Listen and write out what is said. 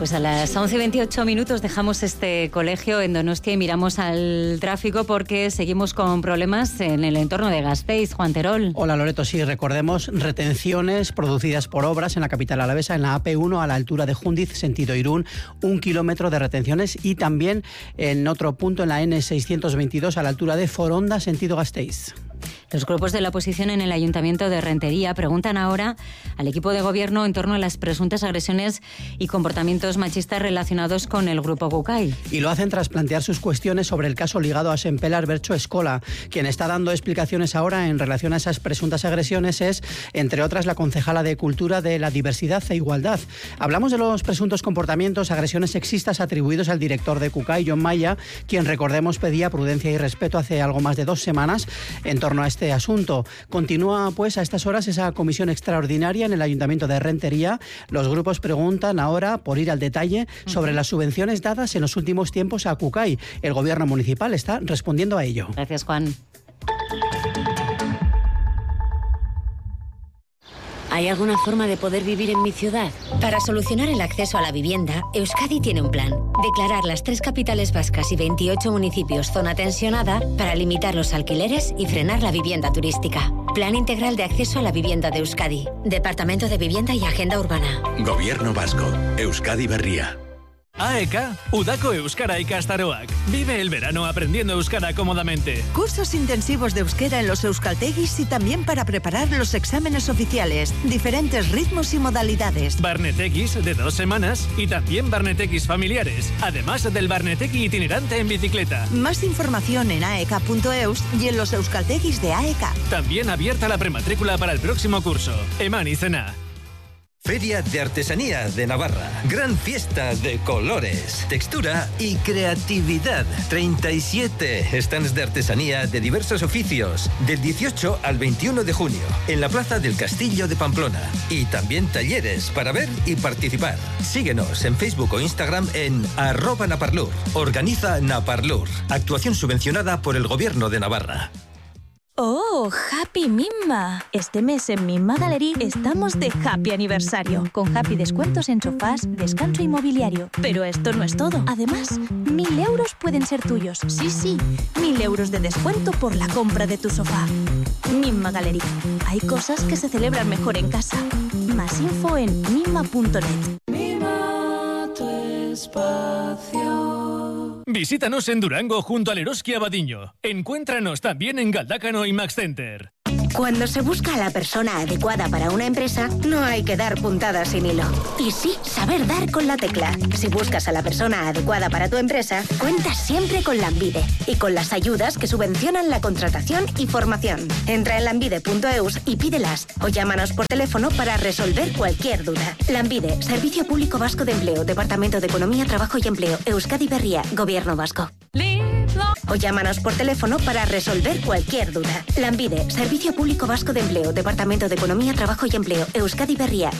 Pues a las 11:28 dejamos este colegio en Donostia y miramos al tráfico porque seguimos con problemas en el entorno de Gasteiz. Juan Terol. Hola Loreto, sí, recordemos retenciones producidas por obras en la capital alavesa, en la AP1 a la altura de Jundiz, sentido Irún, 1 kilómetro de retenciones, y también en otro punto en la N622 a la altura de Foronda, sentido Gasteiz. Los grupos de la oposición en el Ayuntamiento de Rentería preguntan ahora al equipo de gobierno en torno a las presuntas agresiones y comportamientos machistas relacionados con el grupo Kukai. Y lo hacen tras plantear sus cuestiones sobre el caso ligado a Sempelar Bertso Escola. Quien está dando explicaciones ahora en relación a esas presuntas agresiones es, entre otras, la concejala de Cultura de la Diversidad e Igualdad. Hablamos de los presuntos comportamientos, agresiones sexistas atribuidos al director de Kukai, Jon Maya, quien, recordemos, pedía prudencia y respeto hace algo más de 2 semanas en torno a este asunto. Continúa, pues, a estas horas esa comisión extraordinaria en el Ayuntamiento de Rentería. Los grupos preguntan ahora por ir al detalle sobre las subvenciones dadas en los últimos tiempos a Kukai. El gobierno municipal está respondiendo a ello. Gracias, Juan. ¿Hay alguna forma de poder vivir en mi ciudad? Para solucionar el acceso a la vivienda, Euskadi tiene un plan. Declarar las 3 capitales vascas y 28 municipios zona tensionada para limitar los alquileres y frenar la vivienda turística. Plan integral de acceso a la vivienda de Euskadi. Departamento de Vivienda y Agenda Urbana. Gobierno vasco. Euskadi Berria. AEK, Udako Euskara ikastaroak. Vive el verano aprendiendo euskara cómodamente. Cursos intensivos de euskera en los euskaltegis y también para preparar los exámenes oficiales. Diferentes ritmos y modalidades. Barnetekis de 2 semanas y también barnetekis familiares. Además del barneteki itinerante en bicicleta. Más información en aek.eus y en los euskaltegis de AEK. También abierta la prematrícula para el próximo curso. Eman y Cena. Feria de Artesanía de Navarra. Gran fiesta de colores, textura y creatividad. 37 stands de artesanía de diversos oficios, del 18 al 21 de junio, en la Plaza del Castillo de Pamplona. Y también talleres para ver y participar. Síguenos en Facebook o Instagram en @Naparlur. Organiza Naparlur. Actuación subvencionada por el Gobierno de Navarra. ¡Oh, Happy Mimma! Este mes en Mimma Gallery estamos de Happy Aniversario, con Happy descuentos en sofás, descanso inmobiliario. Pero esto no es todo. Además, 1.000 euros pueden ser tuyos. Sí, 1.000 euros de descuento por la compra de tu sofá. Mimma Gallery. Hay cosas que se celebran mejor en casa. Más info en mimma.net. Mima tu espacio. Visítanos en Durango junto al Eroski Abadiño. Encuéntranos también en Galdácano y Max Center. Cuando se busca a la persona adecuada para una empresa, no hay que dar puntadas sin hilo. Y sí, saber dar con la tecla. Si buscas a la persona adecuada para tu empresa, cuentas siempre con Lanbide y con las ayudas que subvencionan la contratación y formación. Entra en lanbide.eus y pídelas o llámanos por teléfono para resolver cualquier duda. Lanbide, Servicio Público Vasco de Empleo, Departamento de Economía, Trabajo y Empleo, Euskadi Berria, Gobierno Vasco. O llámanos por teléfono para resolver cualquier duda. Lanbide, Servicio Público Vasco de Empleo, Departamento de Economía, Trabajo y Empleo, Euskadi Berria,